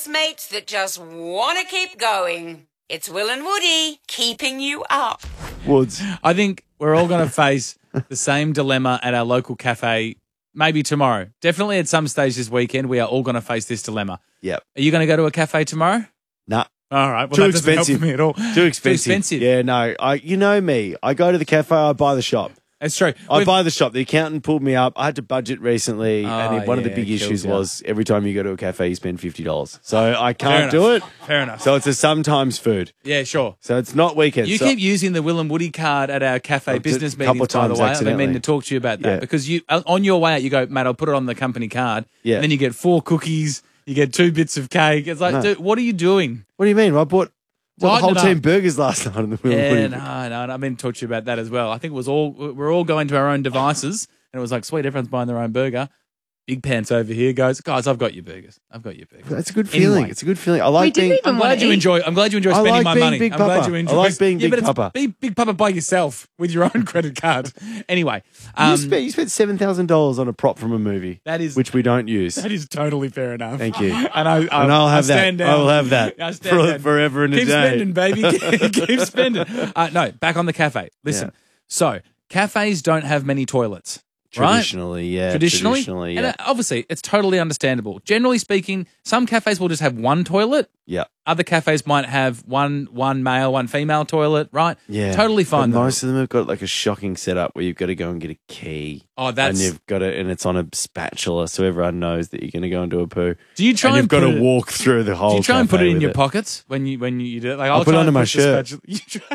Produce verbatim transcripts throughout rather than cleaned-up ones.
mates that just want to keep going. It's Will and Woody keeping you up. Woods. I think we're all going to face the same dilemma at our local cafe maybe tomorrow. Definitely at some stage this weekend, we are all going to face this dilemma. Yep. Are you going to go to a cafe tomorrow? Nah. All right. Well, Too that doesn't help expensive. me at all. Too expensive. Too expensive. Yeah, no. I, you know me. I go to the cafe, I buy the shop. It's true. I We've- buy the shop. The accountant pulled me up. I had to budget recently, Oh, and one of the yeah, big it kills issues you. was every time you go to a cafe, you spend fifty dollars. So I Fair can't do it. enough. Fair enough. So it's a sometimes food. Yeah, sure. So it's not weekends. You so, keep using the Will and Woody card at our cafe I've business did a couple meetings, by the times way. I've been meaning accidentally. to talk to you about that Yeah. because you on your way out, you go, mate, I'll put it on the company card. Yeah. And then you get four cookies, you get two bits of cake. It's like, No. dude, what are you doing? What do you mean? I bought bought the Tighten whole it team up. burgers last night on the Will and Yeah, Woody. no, no, no. I meant to talk to you about that as well. I think it was all, we're all going to our own devices and it was like, sweet, everyone's buying their own burger. Big Pants over here goes, guys, I've got your burgers. I've got your burgers. That's a good feeling. Anyway. It's a good feeling. I like We didn't being. even I'm want glad to you eat. enjoy. I'm glad you enjoy I spending like my being money. Big I'm glad Papa. you I enjoy. like being yeah, Big but it's Papa. Be Big Papa by yourself with your own credit card. Anyway, um, you, spent, you spent seven thousand dollars on a prop from a movie. That is- which we don't use. that is totally fair enough. Thank you. And I, I And I'll have I stand that. Down. I'll have that I stand for- down. forever and a Keep day. spending, baby. Keep spending. Uh, no, back on the cafe. Listen. Yeah. So cafes don't have many toilets. Right? Traditionally, yeah. Traditionally, Traditionally, and yeah. uh, obviously, it's totally understandable. Generally speaking, some cafes will just have one toilet. yeah. Other cafes might have one one male, one female toilet. Right? Yeah. Totally fine. But though. most of them have got like a shocking setup where you've got to go and get a key. Oh, that's- And you've got to, and it's on a spatula so everyone knows that you're going to go and do a poo. Do you try and and you've got put to it- walk through the whole Do you try and put cafe it in with your pockets when you when you do it? Like I'll, I'll put it try under and my the shirt. spatula- You try-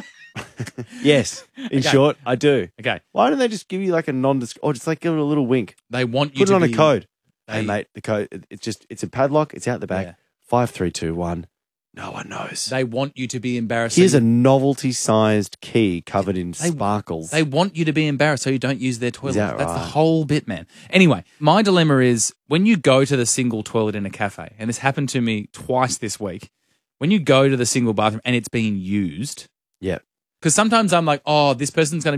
Yes. In short, I do. Okay. Why don't they just give you like a non or just like give it a little wink? They want you Put to it on be, a code. they- Hey mate, the code it- it's just it's a padlock, it's out the back. Yeah. Five three two one. No one knows. They want you to be embarrassed. so Here's you- a novelty sized key covered in They- sparkles. They want you to be embarrassed so you don't use their toilet. that That's the right? whole bit, man. Anyway, my dilemma is when you go to the single toilet in a cafe, and this happened to me twice this week, when you go to the single bathroom and it's being used, yeah. because sometimes I'm like, oh, this person's going to